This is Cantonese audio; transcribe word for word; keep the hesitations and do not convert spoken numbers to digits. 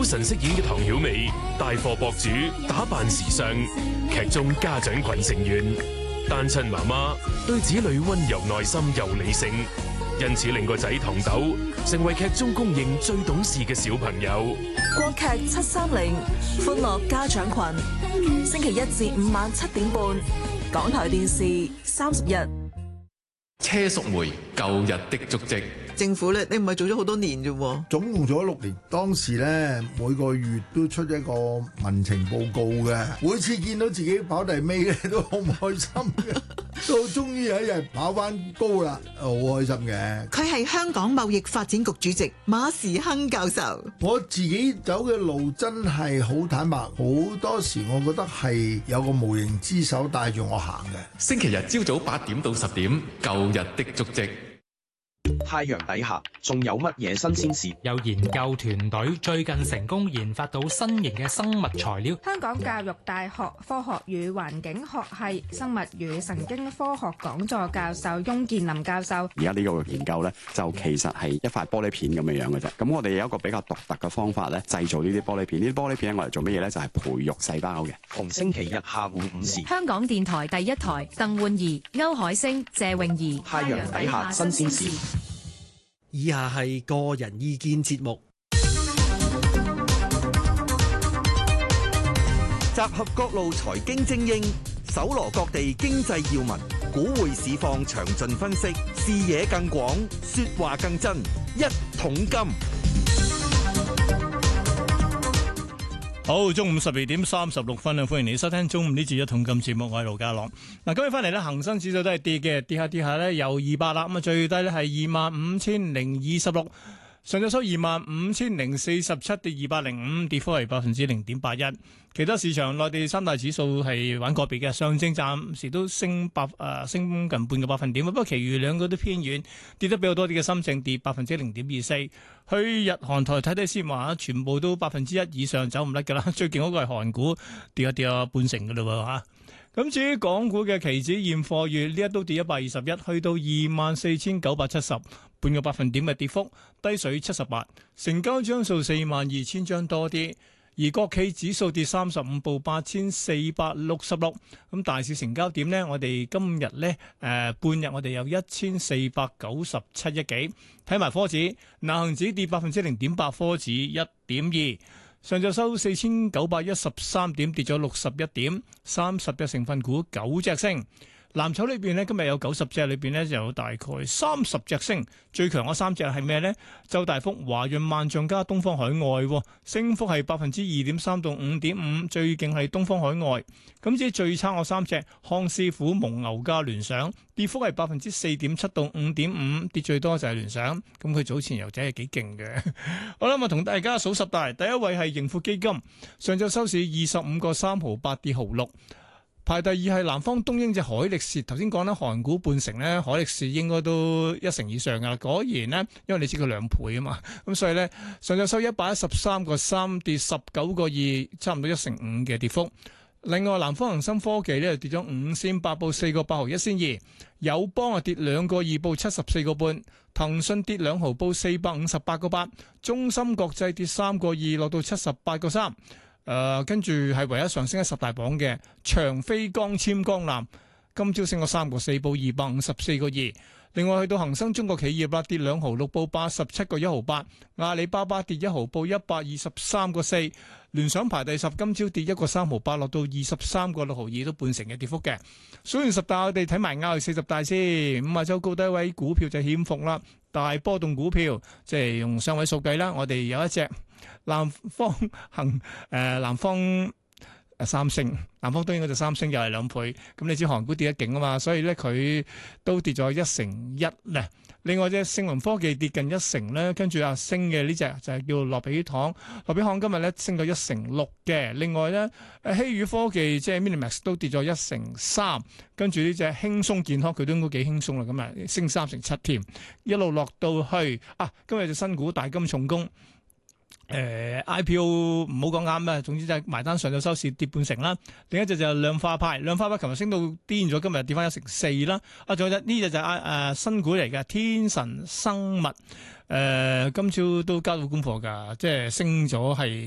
神飾演嘅唐曉薇，帶貨博主，打扮時尚，劇中家長群成員，單親媽媽對子女溫柔耐心又理性，因此令個仔唐豆成為劇中公認最懂事嘅小朋友。 國劇七三零歡樂家長群，星期一至五晚七點半，港台電視三十日。 車淑梅舊日的足跡。 政府咧，你唔係做咗好多年啫喎， 總共做咗六年。當時咧，每個月都出一個民情報告嘅，每次見到自己跑第尾咧，都好唔開心嘅。到終於有一日跑翻高啦，好開心嘅。 佢係香港貿易發展局主席馬時亨教授。 我自己走嘅路真係好坦白，好多時我覺得係有個無形之手帶住我行嘅。 星期日朝早八點到十點，舊日的足跡。 太陽底下仲有乜嘢新鮮事？ 有研究團隊最近成功研發到新型嘅生物材料。 香港教育大學科學與環境學系生物與神經科學講座教授翁建林教授， 而家呢個研究咧，就其實係一塊玻璃片咁樣樣嘅啫。咁我哋有一個比較獨特嘅方法咧，製造呢啲玻璃片。呢啲玻璃片我哋做乜嘢咧？就係培育細胞嘅。 逢星期日下午五時， 香港電台第一台，鄧煥儀、歐海星、謝穎儀。 太陽底下新鮮事。 以下係個人意見節目， 集合各路財經精英，搜羅各地經濟要聞，股匯市況詳盡分析，視野更廣，說話更真。一桶金。 好，中午十二點三十六分啊！歡迎你收聽中午呢節一桶金節目，我係盧家樂。嗱，今日翻嚟咧，恒生指數都係跌嘅，跌下跌下咧，有二百啦。咁啊，最低咧係二萬五千零二十六，上晝收二萬五千零四十七，跌二百零五，跌幅係百分之零點八一。其他市場內地三大指數係玩個別嘅，上證暫時都升百誒、呃、升近半個百分點，不過其餘兩個都偏軟，跌得比較多啲嘅深證跌百分之零點二四。去日韓台睇睇先話，全部都百分之一以上走唔甩㗎啦。最勁嗰個係韓股，跌一跌啊半成㗎啦喎嚇。咁至於港股嘅期指現貨月呢一都跌一百二十一，去到二萬四千九百七十，半個百分點嘅跌幅，低水七十八，成交張數四萬二千張多啲。而國企指數跌三十五，報八千四百六十六。咁大市成交點呢？我哋今日呢，誒、呃、半日我哋有一千四百九十七億幾。睇埋科指，南恒指跌百分之零點八，科指一點二。上晝收四千九百一十三點，跌咗六十一點。三十隻成分股九隻升。藍籌裏邊呢，今日有九十隻裏邊呢，就有大概三十隻升，最強嗰三隻係咩呢？周大福、華潤萬象加東方海外，升幅係百分之二點三到五點五，最勁係東方海外。咁至於最差嗰三隻，康師傅、蒙牛加聯想，跌幅係百分之四點七到五點五，跌最多就係聯想。咁佢早前油仔係幾勁嘅。好啦，我同大家數十大，第一位係盈富基金，上晝收市二十五個三毫八，跌毫六。排第二係南方東英隻海力士，頭先講咧韓股半成咧，海力士應該都一成以上噶啦。果然呢，因為你知佢兩倍啊嘛，咁所以咧上晝收一百一十三個三，跌十九個二，差唔多一成五嘅跌幅。另外南方恒生科技咧跌咗五仙八，報四個八毫一仙二。友邦啊跌兩個二，報七十四個半。騰訊跌兩毫，報四百五十八個八。中芯國際跌三個二，落到七十八個三。誒、呃，跟住係唯一上升喺十大榜嘅長飛光纖光纜，今朝升咗三個四，報二百五十四個二。另外去到恒生中國企業啦，跌兩毫六，報八十七個一毫八。阿里巴巴跌一毫，報一百二十三個四。聯想排第十，今朝跌一個三毫八，落到二十三個六毫二，都半成嘅跌幅嘅。數完十大，我哋睇埋亞四十大先。五十周高低位股票就險伏啦，大波動股票即係用雙位數計啦。我哋有一隻南方恒誒、呃、南方誒、呃、三星，南方當然嗰隻三星又係兩倍。咁你知韓股跌得勁啊嘛，所以咧佢都跌咗一成一咧。另外隻盛雲科技跌近一成咧，跟住啊升嘅呢隻就係叫樂比堂，樂比堂今日咧升到一成六嘅。另外咧誒希宇科技即係 Minimax 都跌咗一成三，跟住呢隻輕鬆健康佢都應該幾輕鬆啦，咁啊升三成七添，一路落到去啊今日隻新股大金重工。誒、呃、I P O 唔好講啱啦，總之就係埋單上晝收市跌半成啦。另一隻就係量化派，量化派琴日升到癲咗，今日跌翻一成四啦。啊，仲有隻呢隻就係誒、呃、新股嚟嘅天神生物，誒、呃、今朝都交到功課㗎，即係升咗係。